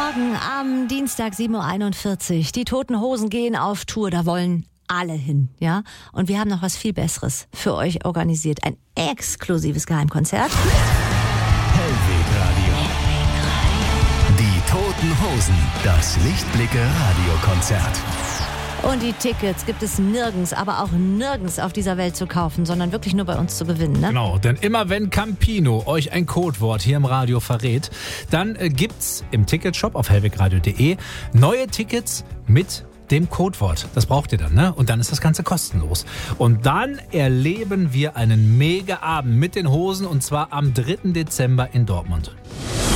Morgen am Dienstag 7.41 Uhr. Die Toten Hosen gehen auf Tour, da wollen alle hin, ja? Und wir haben noch was viel Besseres für euch organisiert. Ein exklusives Geheimkonzert. Hellweg Radio. Die Toten Hosen, das Lichtblicke Radiokonzert. Und die Tickets gibt es nirgends, aber auch nirgends auf dieser Welt zu kaufen, sondern wirklich nur bei uns zu gewinnen, ne? Genau, denn immer wenn Campino euch ein Codewort hier im Radio verrät, dann gibt's im Ticketshop auf hellwegradio.de neue Tickets mit dem Codewort. Das braucht ihr dann, ne? Und dann ist das Ganze kostenlos. Und dann erleben wir einen Mega-Abend mit den Hosen und zwar am 3. Dezember in Dortmund.